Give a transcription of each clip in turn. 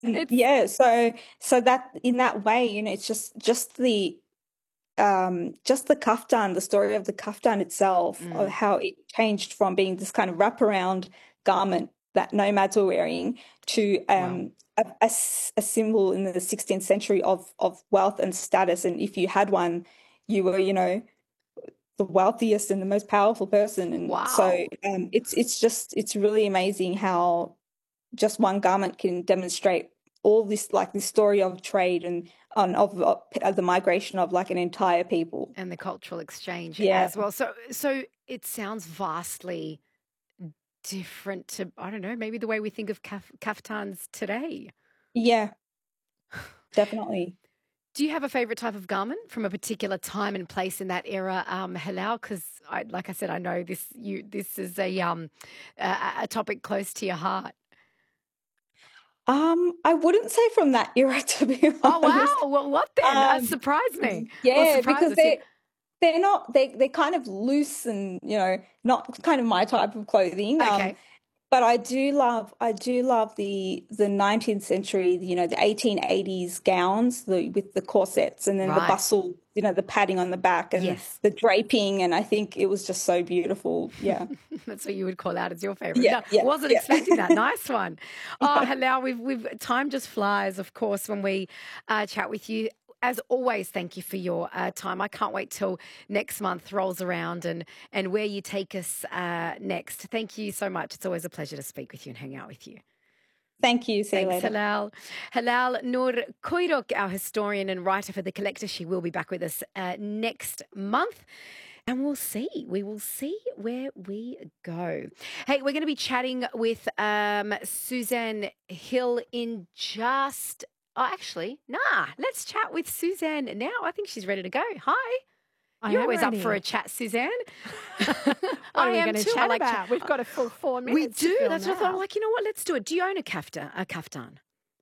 It's Yeah, so that in that way, it's just the kaftan, the story of the kaftan itself, of mm, how it changed from being this kind of wraparound garment that nomads were wearing to wow. a symbol in the 16th century of wealth and status. And if you had one, you were, the wealthiest and the most powerful person. And so Wow. it's really amazing how just one garment can demonstrate all this, like this story of trade and of the migration of like an entire people. And the cultural exchange Yeah, as well. So it sounds vastly different to, I don't know, maybe the way we think of kaftans today. yeah, definitely. Do you have a favorite type of garment from a particular time and place in that era, Halal? Because, like I said, I know this is a topic close to your heart. I wouldn't say from that era, to be Oh honest. wow! Well, what then? Um, Surprise me. Well, yeah, surprise because us. Yeah. they're not they're kind of loose and not kind of my type of clothing. Okay. But I do love the 19th century, the 1880s gowns, with the corsets and then the Right. bustle, the padding on the back and Yes. the draping, and I think it was just so beautiful. Yeah. That's what you would call out as your favorite. Yeah, No, yeah, wasn't yeah. expecting that. Nice one. Oh, Yeah. Halal, we've time just flies, of course, when we chat with you. As always, thank you for your time. I can't wait till next month rolls around and where you take us next. Thank you so much. It's always a pleasure to speak with you and hang out with you. Thank you. See you Thanks, later. Halal. Halal Nur Koirok, our historian and writer for The Collector. She will be back with us next month. And we will see where we go. Hey, we're going to be chatting with Suzanne Hill in just, oh, actually, let's chat with Suzanne now. I think she's ready to go. Hi. I You're am always up for a ready. chat, Suzanne. What I are we am going to too. I chat like about? We've got a full 4 minutes we to do. fill That's what I thought. I'm now. like, you know what? Let's do it. Do you own a kaftan?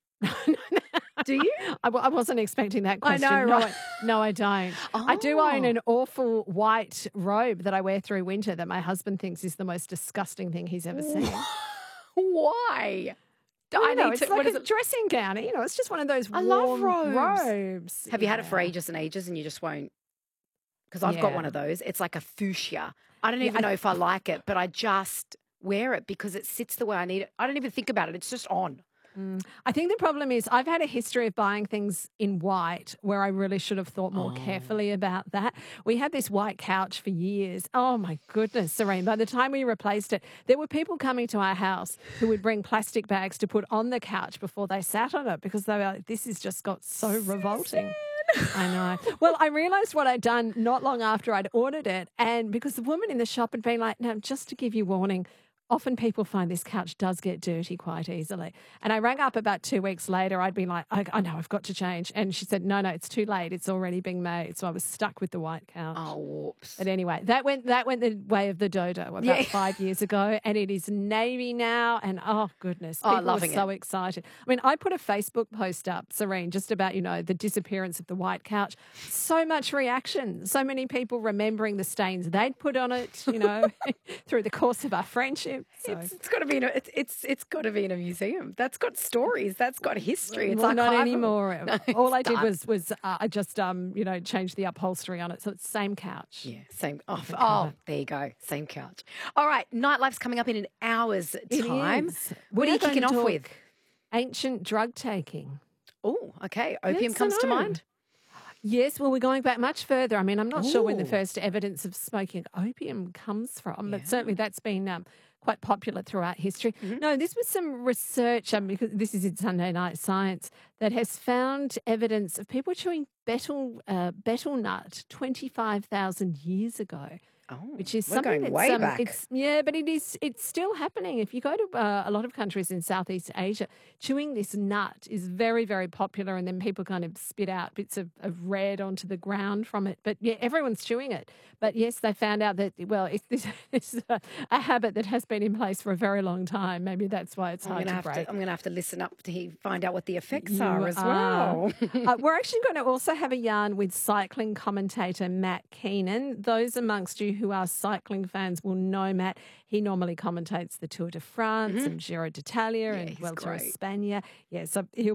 Do you? I wasn't expecting that I question. know, No, right? no, I don't. I do own Oh, an awful white robe that I wear through winter that my husband thinks is the most disgusting thing he's ever seen. why? Well, I need it's to. like What is a it? dressing gown. It's just one of those I love warm robes. robes. Have you had it for Yeah. ages and ages and you just won't? Because I've got Yeah. one of those. It's like a fuchsia. I don't Yeah. even know if I like it, but I just wear it because it sits the way I need it. I don't even think about it. It's just on. I think the problem is I've had a history of buying things in white where I really should have thought more Oh. carefully about that. We had this white couch for years. Oh my goodness, Serene. By the time we replaced it, there were people coming to our house who would bring plastic bags to put on the couch before they sat on it because they were like, this has just got so revolting. I know. Well, I realised what I'd done not long after I'd ordered it. And because the woman in the shop had been like, no, just to give you warning, often people find this couch does get dirty quite easily. And I rang up about 2 weeks later. I'd been like, I know, I've got to change. And she said, no, it's too late. It's already being made. So I was stuck with the white couch. Oh, whoops. But anyway, that went the way of the dodo about Yeah. 5 years ago, and it is navy now. And oh goodness, Oh, people were loving so it. excited. I mean, I put a Facebook post up, Serene, just about the disappearance of the white couch. So much reaction, so many people remembering the stains they'd put on it, through the course of our friendship. So. It's got to be in a it's got to be in a museum. That's got stories. That's got history. It's Well, not archival. anymore. No, All I it's did done. was I just changed the upholstery on it, so it's the same couch. Yeah, same. Oh, Different oh, cover. there you go. Same couch. All right, Nightlife's coming up in an hour's It time. is. What are We're you going kicking to off talk with? ancient drug taking. Oh, okay. Opium Yes, I comes to know. mind. Yes, well, we're going back much further. I mean, I'm not sure when the Ooh. first evidence of smoking opium comes from, but certainly Yeah. that's been quite popular throughout history. Mhm. No, this was some research, because this is in Sunday Night Science, that has found evidence of people chewing betel nut 25,000 years ago. Oh, Which is we're something going that's way back. but it's still happening. If you go to a lot of countries in Southeast Asia, chewing this nut is very, very popular, and then people kind of spit out bits of red onto the ground from it. But yeah, everyone's chewing it. But yes, they found out that it's a habit that has been in place for a very long time. Maybe that's why it's hard to break. I'm gonna have to listen up to find out what the effects You are as are. well. We're actually going to also have a yarn with cycling commentator Matt Keenan. Those amongst you who are cycling fans will know Matt. He normally commentates the Tour de France and Giro d'Italia Yeah, and he's Vuelta a great. España. Yeah, so he'll